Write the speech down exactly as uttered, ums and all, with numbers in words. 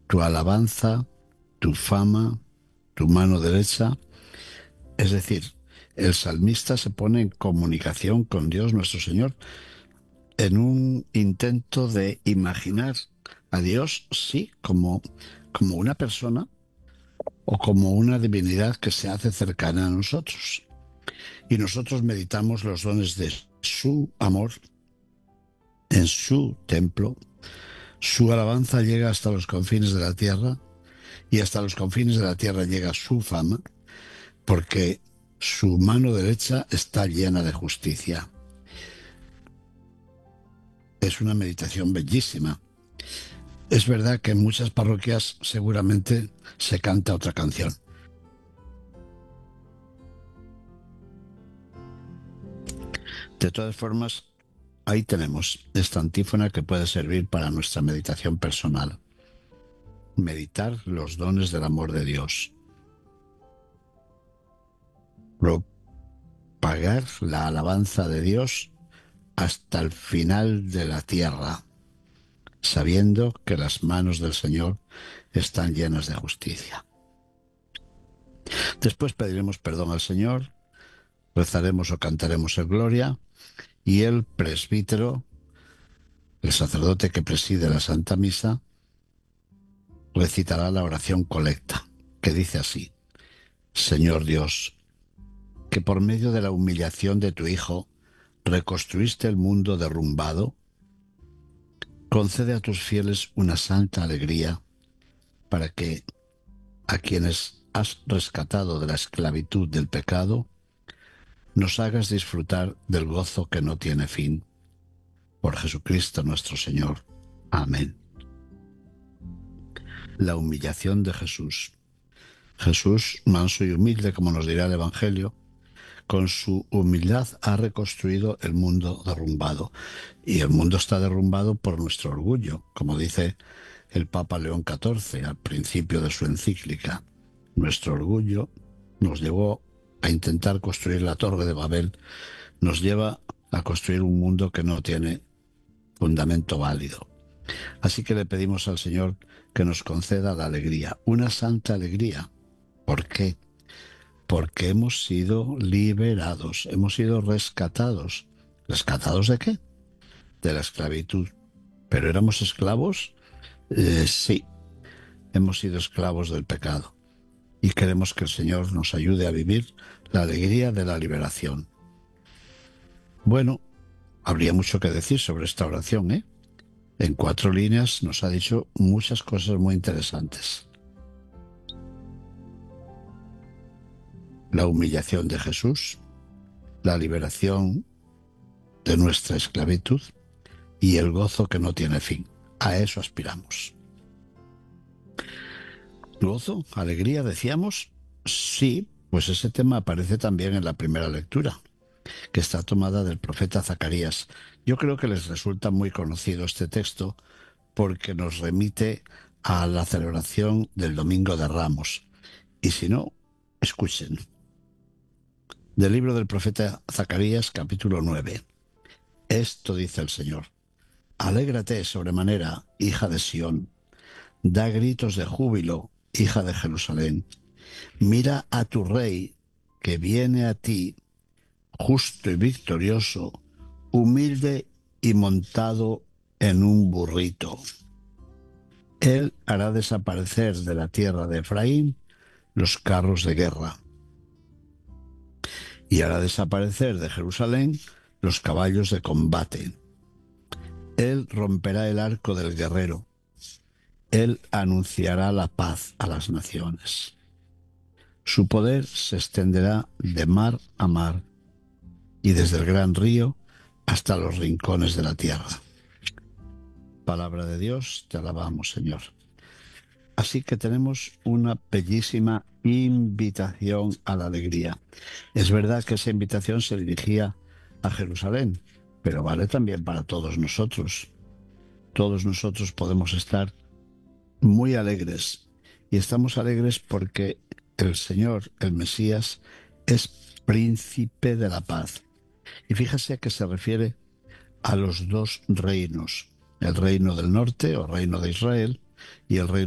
tu alabanza, tu fama, tu mano derecha. Es decir, el salmista se pone en comunicación con Dios nuestro Señor en un intento de imaginar a Dios, sí, como, como una persona o como una divinidad que se hace cercana a nosotros. Y nosotros meditamos los dones de su amor en su templo. Su alabanza llega hasta los confines de la tierra y hasta los confines de la tierra llega su fama, porque su mano derecha está llena de justicia. Es una meditación bellísima. Es verdad que en muchas parroquias seguramente se canta otra canción. De todas formas, ahí tenemos esta antífona que puede servir para nuestra meditación personal. Meditar los dones del amor de Dios. Propagar la alabanza de Dios hasta el final de la tierra, sabiendo que las manos del Señor están llenas de justicia. Después pediremos perdón al Señor, rezaremos o cantaremos el Gloria, y el presbítero, el sacerdote que preside la Santa Misa, recitará la oración colecta, que dice así: Señor Dios, que por medio de la humillación de tu Hijo reconstruiste el mundo derrumbado, concede a tus fieles una santa alegría para que, a quienes has rescatado de la esclavitud del pecado, nos hagas disfrutar del gozo que no tiene fin. Por Jesucristo nuestro Señor. Amén. La humillación de Jesús. Jesús, manso y humilde, como nos dirá el Evangelio, con su humildad ha reconstruido el mundo derrumbado. Y el mundo está derrumbado por nuestro orgullo, como dice el Papa León catorce al principio de su encíclica. Nuestro orgullo nos llevó a intentar construir la Torre de Babel, nos lleva a construir un mundo que no tiene fundamento válido. Así que le pedimos al Señor que nos conceda la alegría, una santa alegría. ¿Por qué? Porque hemos sido liberados, hemos sido rescatados. ¿Rescatados de qué? De la esclavitud. ¿Pero éramos esclavos? Eh, sí, hemos sido esclavos del pecado. Y queremos que el Señor nos ayude a vivir la alegría de la liberación. Bueno, habría mucho que decir sobre esta oración, ¿eh? En cuatro líneas nos ha dicho muchas cosas muy interesantes. La humillación de Jesús, la liberación de nuestra esclavitud y el gozo que no tiene fin. A eso aspiramos. ¿Gozo? ¿Alegría? Decíamos. Sí, pues ese tema aparece también en la primera lectura, que está tomada del profeta Zacarías. Yo creo que les resulta muy conocido este texto porque nos remite a la celebración del Domingo de Ramos. Y si no, escuchen. Del libro del profeta Zacarías, capítulo nueve. Esto dice el Señor: Alégrate sobremanera, hija de Sión, da gritos de júbilo, hija de Jerusalén. Mira a tu rey, que viene a ti, justo y victorioso, humilde y montado en un burrito. Él hará desaparecer de la tierra de Efraín los carros de guerra, y hará desaparecer de Jerusalén los caballos de combate. Él romperá el arco del guerrero. Él anunciará la paz a las naciones. Su poder se extenderá de mar a mar y desde el gran río hasta los rincones de la tierra. Palabra de Dios, te alabamos, Señor. Así que tenemos una bellísima invitación a la alegría. Es verdad que esa invitación se dirigía a Jerusalén, pero vale también para todos nosotros. Todos nosotros podemos estar muy alegres, y estamos alegres porque el Señor, el Mesías, es príncipe de la paz. Y fíjese que se refiere a los dos reinos, el reino del norte o reino de Israel y el reino